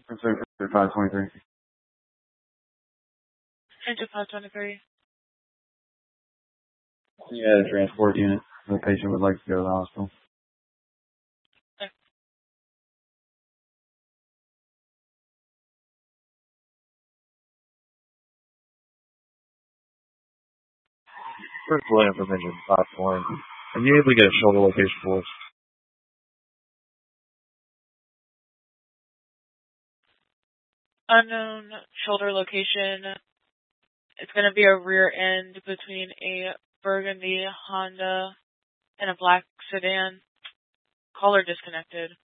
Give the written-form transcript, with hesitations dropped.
Pursuit 523. Engine 523. Yeah, the transport unit. The patient would like to go to the hospital. Okay. First William from Engine 520. Are you able to get a shoulder location for us? Unknown shoulder location. It's going to be a rear end between a burgundy Honda and a black sedan. Caller disconnected.